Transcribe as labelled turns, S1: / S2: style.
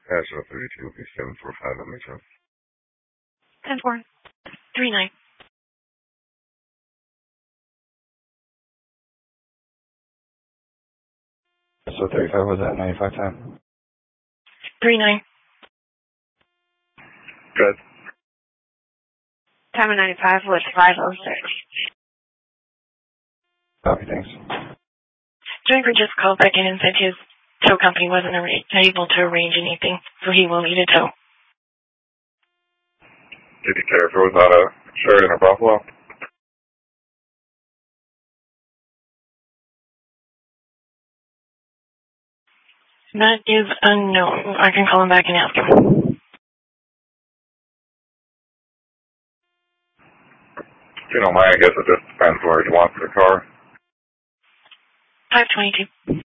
S1: National 32 will be 745 on my truck.
S2: 10-4. 3-9.
S3: So 35 was at 9510.
S2: 3-9.
S1: Good.
S2: Time of 95 was 5:06.
S3: Copy, thanks.
S2: Driver just called back in and said his tow company wasn't able to arrange anything, so he will need a tow.
S1: Did you care if it was not a Sheridan or Buffalo?
S2: That is unknown. I can call him back and ask him.
S1: If you don't mind, I guess it just depends where he wants the car.
S2: 522.